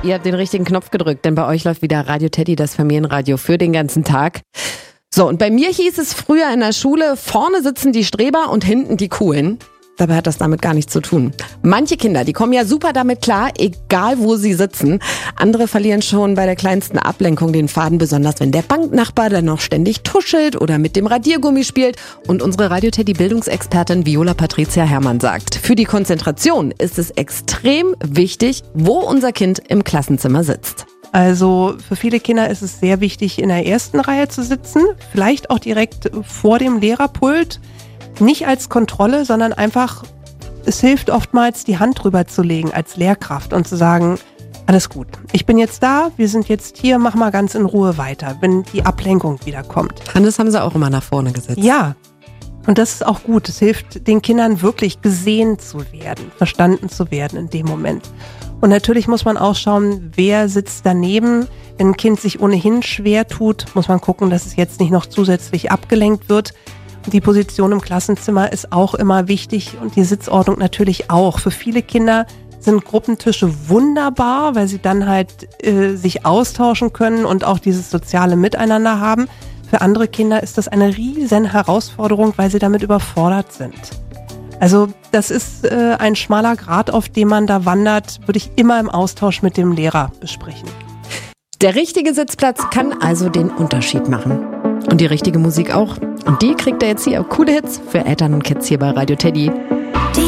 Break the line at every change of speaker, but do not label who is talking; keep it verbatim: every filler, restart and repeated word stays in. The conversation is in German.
ihr habt den richtigen Knopf gedrückt, denn bei euch läuft wieder Radio Teddy, das Familienradio für den ganzen Tag. So, und bei mir hieß es früher in der Schule, vorne sitzen die Streber und hinten die Coolen. Dabei hat das damit gar nichts zu tun. Manche Kinder, die kommen ja super damit klar, egal wo sie sitzen. Andere verlieren schon bei der kleinsten Ablenkung den Faden, besonders wenn der Banknachbar dann noch ständig tuschelt oder mit dem Radiergummi spielt. Und unsere Radio-Teddy-Bildungsexpertin Viola Patricia Herrmann sagt, für die Konzentration ist es extrem wichtig, wo unser Kind im Klassenzimmer sitzt.
Also für viele Kinder ist es sehr wichtig, in der ersten Reihe zu sitzen, vielleicht auch direkt vor dem Lehrerpult. Nicht als Kontrolle, sondern einfach, es hilft oftmals, die Hand drüber zu legen als Lehrkraft und zu sagen, alles gut, ich bin jetzt da, wir sind jetzt hier, mach mal ganz in Ruhe weiter, wenn die Ablenkung wieder kommt.
Hannes haben sie auch immer nach vorne gesetzt.
Ja, und das ist auch gut. Es hilft den Kindern wirklich gesehen zu werden, verstanden zu werden in dem Moment. Und natürlich muss man auch schauen, wer sitzt daneben. Wenn ein Kind sich ohnehin schwer tut, muss man gucken, dass es jetzt nicht noch zusätzlich abgelenkt wird. Die Position im Klassenzimmer ist auch immer wichtig und die Sitzordnung natürlich auch. Für viele Kinder sind Gruppentische wunderbar, weil sie dann halt äh, sich austauschen können und auch dieses soziale Miteinander haben. Für andere Kinder ist das eine riesen Herausforderung, weil sie damit überfordert sind. Also das ist äh, ein schmaler Grat, auf dem man da wandert, würde ich immer im Austausch mit dem Lehrer besprechen.
Der richtige Sitzplatz kann also den Unterschied machen. Und die richtige Musik auch. Und die kriegt er jetzt hier. Coole Hits für Eltern und Kids hier bei Radio Teddy.